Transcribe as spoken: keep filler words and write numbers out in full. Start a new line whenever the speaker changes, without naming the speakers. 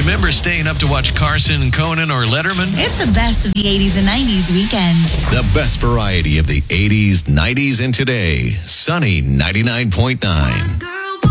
Remember staying up to watch Carson, Conan, or Letterman?
It's the best of the eighties and nineties weekend.
The best variety of the eighties, nineties, and today. Sunny ninety-nine point nine.